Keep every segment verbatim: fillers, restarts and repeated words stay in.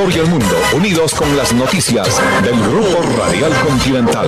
Ecuador y el mundo, unidos con las noticias del Grupo Radial Continental.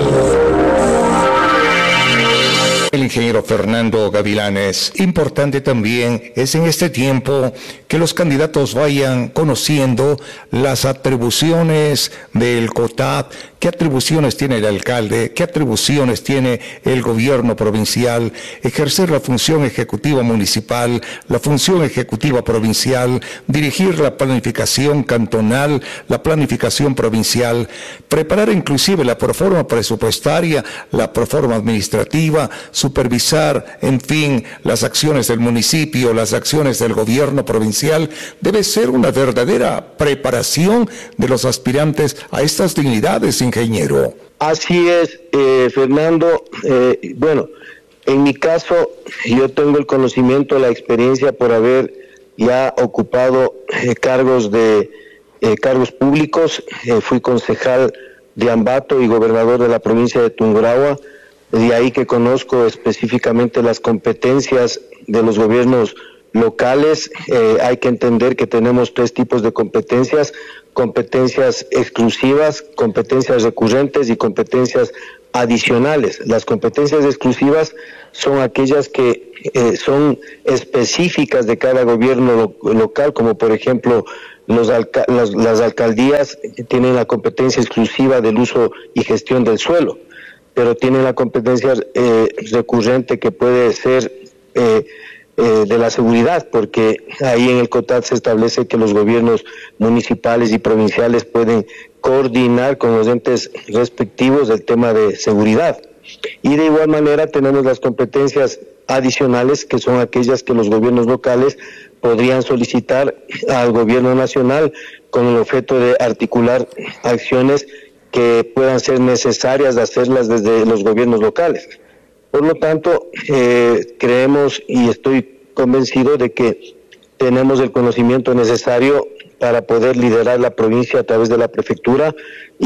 El ingeniero Fernando Gavilanes. Importante también es en este tiempo que los candidatos vayan conociendo las atribuciones del COTAD, qué atribuciones tiene el alcalde, qué atribuciones tiene el gobierno provincial, ejercer la función ejecutiva municipal, la función ejecutiva provincial, dirigir la planificación cantonal, la planificación provincial, preparar inclusive la proforma presupuestaria, la proforma administrativa, supervisar, en fin, las acciones del municipio, las acciones del gobierno provincial. Debe ser una verdadera preparación de los aspirantes a estas dignidades, ingeniero. Así es, eh, Fernando. Eh, bueno, en mi caso, yo tengo el conocimiento, la experiencia por haber ya ocupado eh, cargos de eh, cargos públicos. Eh, fui concejal de Ambato y gobernador de la provincia de Tungurahua. De ahí que conozco específicamente las competencias de los gobiernos locales. Eh, hay que entender que tenemos tres tipos de competencias: competencias exclusivas, competencias recurrentes y competencias adicionales. Las competencias exclusivas son aquellas que eh, son específicas de cada gobierno lo, local, como por ejemplo los alca las, las alcaldías tienen la competencia exclusiva del uso y gestión del suelo, pero tienen la competencia eh, recurrente que puede ser eh, eh, de la seguridad, porque ahí en el COTAD se establece que los gobiernos municipales y provinciales pueden coordinar con los entes respectivos el tema de seguridad. Y de igual manera tenemos las competencias adicionales, que son aquellas que los gobiernos locales podrían solicitar al gobierno nacional con el objeto de articular acciones que puedan ser necesarias de hacerlas desde los gobiernos locales. Por lo tanto, eh, creemos y estoy convencido de que tenemos el conocimiento necesario para poder liderar la provincia a través de la prefectura,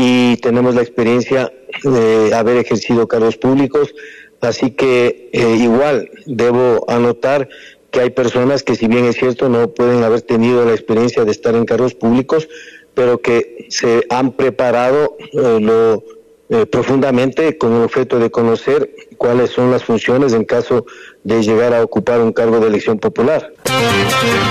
y tenemos la experiencia de haber ejercido cargos públicos, así que eh, igual debo anotar que hay personas que, si bien es cierto, no pueden haber tenido la experiencia de estar en cargos públicos, pero que se han preparado eh, lo, eh, profundamente con el objeto de conocer cuáles son las funciones en caso de llegar a ocupar un cargo de elección popular.